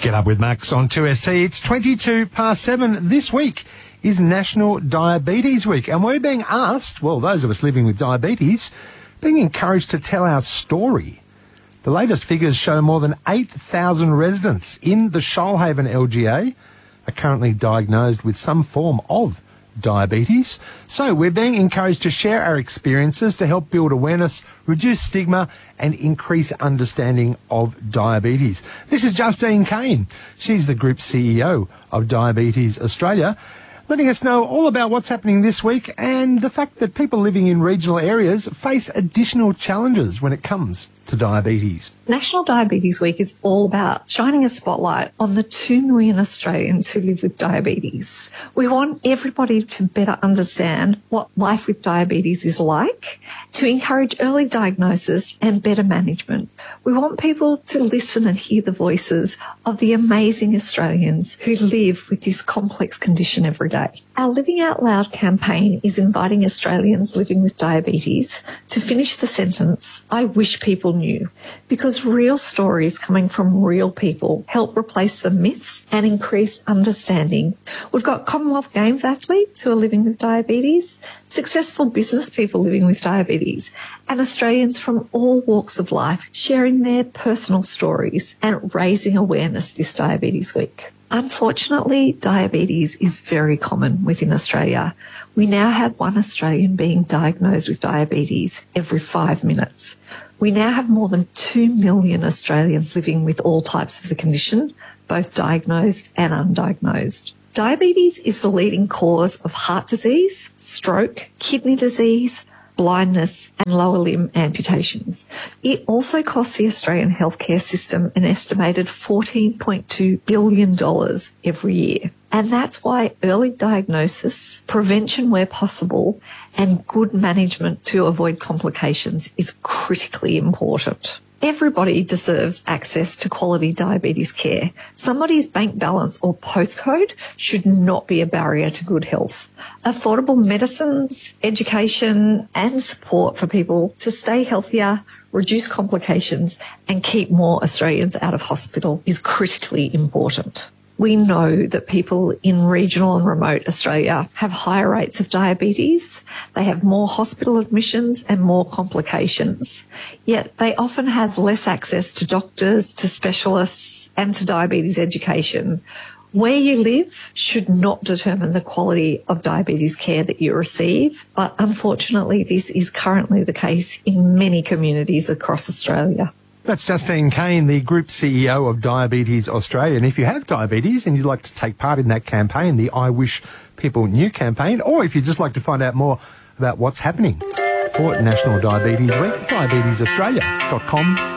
Get Up with Max on 2ST. It's 22 past 7. This week is National Diabetes Week, and we're being asked, well, those of us living with diabetes, being encouraged to tell our story. The latest figures show more than 8,000 residents in the Shoalhaven LGA are currently diagnosed with some form of diabetes. So we're being encouraged to share our experiences to help build awareness, reduce stigma and increase understanding of diabetes. This is Justine Kane. She's the Group CEO of Diabetes Australia, letting us know all about what's happening this week and the fact that people living in regional areas face additional challenges when it comes to diabetes. National Diabetes Week is all about shining a spotlight on the 2 million Australians who live with diabetes. We want everybody to better understand what life with diabetes is like, to encourage early diagnosis and better management. We want people to listen and hear the voices of the amazing Australians who live with this complex condition every day. Our Living Out Loud campaign is inviting Australians living with diabetes to finish the sentence, "I wish people knew," because real stories coming from real people help replace the myths and increase understanding. We've got Commonwealth Games athletes who are living with diabetes, successful business people living with diabetes, and Australians from all walks of life sharing their personal stories and raising awareness this Diabetes Week. Unfortunately, diabetes is very common within Australia. We now have one Australian being diagnosed with diabetes every 5 minutes. We now have more than 2 million Australians living with all types of the condition, both diagnosed and undiagnosed. Diabetes is the leading cause of heart disease, stroke, kidney disease, blindness and lower limb amputations. It also costs the Australian healthcare system an estimated $14.2 billion every year. And that's why early diagnosis, prevention where possible, and good management to avoid complications is critically important. Everybody deserves access to quality diabetes care. Somebody's bank balance or postcode should not be a barrier to good health. Affordable medicines, education and support for people to stay healthier, reduce complications and keep more Australians out of hospital is critically important. We know that people in regional and remote Australia have higher rates of diabetes. They have more hospital admissions and more complications. Yet they often have less access to doctors, to specialists, and to diabetes education. Where you live should not determine the quality of diabetes care that you receive, but unfortunately this is currently the case in many communities across Australia. That's Justine Kane, the Group CEO of Diabetes Australia. And if you have diabetes and you'd like to take part in that campaign, the I Wish People Knew campaign, or if you'd just like to find out more about what's happening for National Diabetes Week, diabetesaustralia.com.